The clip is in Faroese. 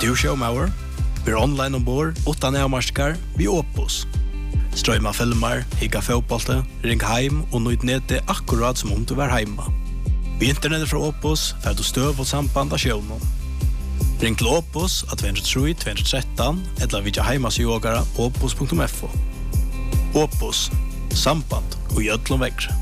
du showmauer? Vi online ombord, utan avmarskar, vi Opus. Strøyma filmer, higga fotbollte, ring heim og nøyd nede akkurat som om du var heima. Vi internettet fra Opus får du støv og samband av sjøvnen. Ring til Opus av 203-213 eller vidja heimasjågara opus.fo. Opus, samband og gjødlom vekkre.